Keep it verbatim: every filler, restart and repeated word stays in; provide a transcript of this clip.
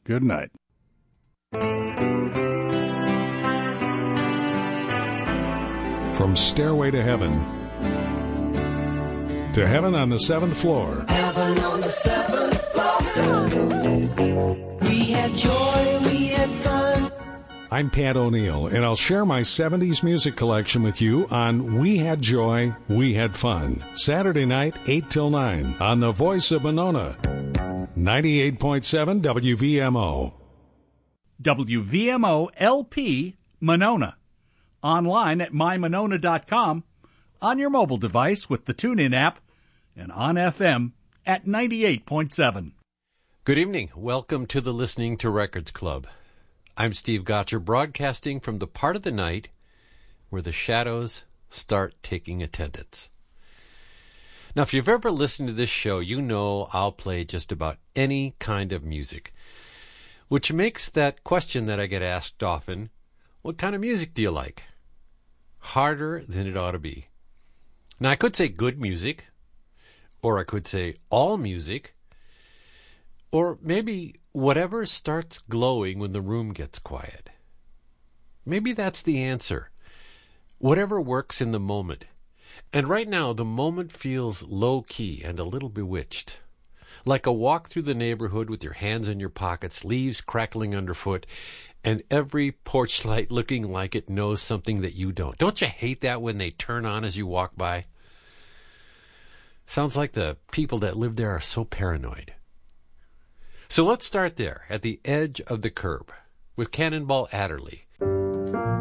Good night. From Stairway to Heaven to Heaven on the Seventh Floor. Heaven on the seventh floor. We had joy, we had fun. I'm Pat O'Neill, and I'll share my seventies music collection with you on We Had Joy, We Had Fun. Saturday night, eight till nine, on the Voice of Monona. ninety-eight point seven W V M O. W V M O L P Monona. Online at my monona dot com, on your mobile device with the TuneIn app, and on F M at ninety-eight point seven. Good evening. Welcome to the Listening to Records Club. I'm Steve Gotcher, broadcasting from the part of the night where the shadows start taking attendance. Now, if you've ever listened to this show, you know I'll play just about any kind of music, which makes that question that I get asked often, what kind of music do you like? Harder than it ought to be. Now, I could say good music, or I could say all music, or maybe whatever starts glowing when the room gets quiet. Maybe that's the answer. Whatever works in the moment. And right now, the moment feels low-key and a little bewitched. Like a walk through the neighborhood with your hands in your pockets, leaves crackling underfoot, and every porch light looking like it knows something that you don't. Don't you hate that when they turn on as you walk by? Sounds like the people that live there are so paranoid. So let's start there, at the edge of the curb, with Cannonball Adderley.